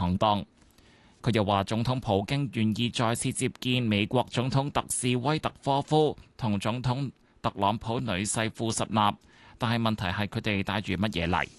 行動。佢又話，總統普京願意再次接見美國總統特使威特科夫同總統特朗普女婿庫什納，但係問題係佢哋帶住乜嘢嚟？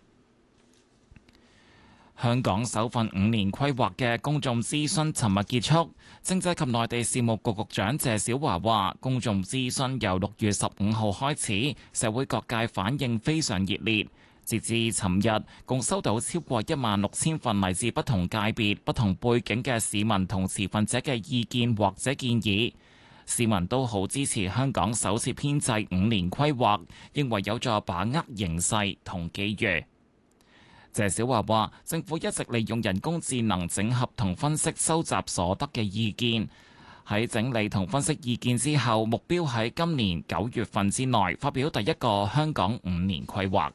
香港首份5年規劃嘅公眾諮詢尋日結束，政制及內地事務局局長謝小華話，公眾諮詢由6月15號開始，社會各界反應非常熱烈。截至尋日，共收到超過16000份嚟自不同界別、不同背景嘅市民同持份者嘅意見或者建議。市民都好支持香港首次編制5年規劃，認為有助把握形勢同機遇。謝小華話，政府一直利用人工智能整合同分析收集所得嘅意見，喺整理同分析意見之後，目標喺今年9月份之內發表第一個香港5年規劃。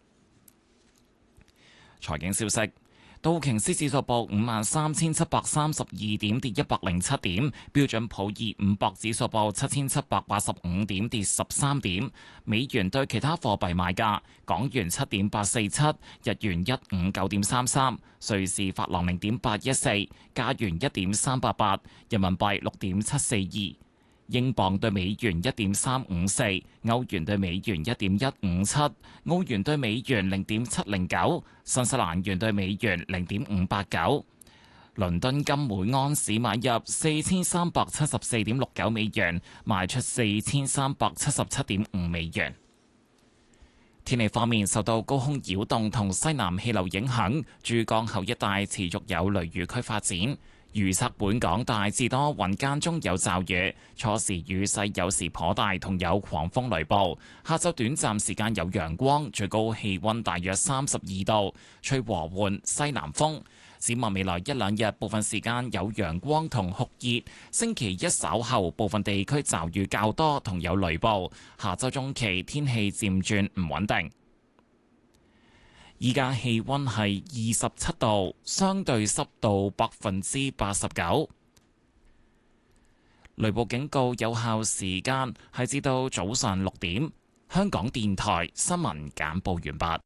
財經消息，道瓊斯指數報53,732點，跌107點；標準普爾500指數報7,785點，跌13點。美元對其他貨幣賣價：港元7.847，日元159.33，瑞士法郎0.814，加元1.388，人民幣6.742。英鎊對美元1.354，歐元對美元1.157，澳元對美元0.709，新西蘭元對美元0.589。倫敦金每盎司買入4374.69美元，賣出4377.5美元。天氣方面，受到高空擾動同西南氣流影響，珠江口一帶持續有雷雨區發展。預測本港大致多雲，間中有驟雨，初時雨勢有時頗大，同有狂風雷暴。下晝短暫時間有陽光，最高氣溫大約32度，吹和緩西南風。展望未來一兩日，部分時間有陽光同酷熱。星期一稍後，部分地區驟雨較多，同有雷暴。下週中期天氣漸轉唔穩定。依家氣溫係27度，相對濕度89%。雷暴警告有效時間係至到早上6點。香港電台新聞簡報完畢。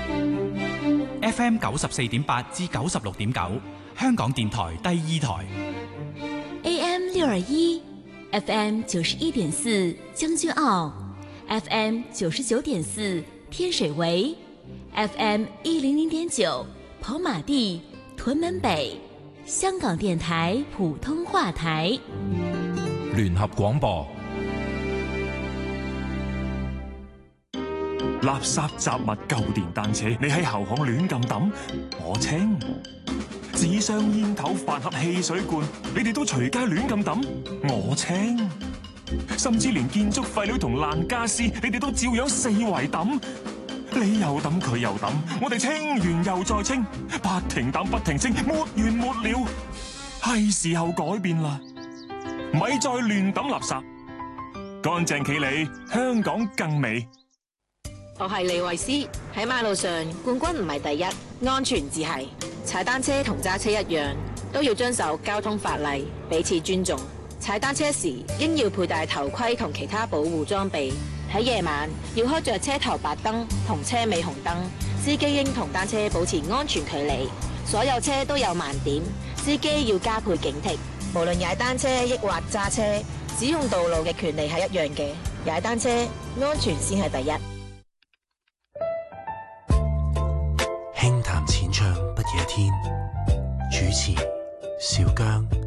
FM 94.8至96.9，香港電台第2台。 AM 621 ，FM 91.4將軍澳 ，FM 99.4天水圍。FM 100.9跑馬地屯門北，香港電台普通話台。 聯合廣播。 垃圾雜物舊電單車，你喺後巷亂咁抌，我清；紙箱煙頭飯盒汽水罐，你哋都隨街亂咁抌，我清；甚至連建築廢料同爛家私，你哋都照樣四圍抌。你又抌，佢又抌，我哋清完又再清，不停抌不停清，沒完沒了。係時候改變啦，咪再亂抌垃圾，乾淨企理，香港更美。 我係李慧詩，喺馬路上冠軍唔係第一，安全至係。踩單車同揸車一樣，都要遵守交通法例，彼此尊重。踩單車時應要佩戴頭盔同其他保護裝備。喺夜晚要開着車頭白燈同車尾紅燈，司機應同單車保持安全距離。所有車都有盲點，司機要加倍警惕。無論踩單車抑或揸車，使用道路嘅權利係一樣嘅。踩單車安全先係第一。 輕談淺唱不夜天，主持邵姜。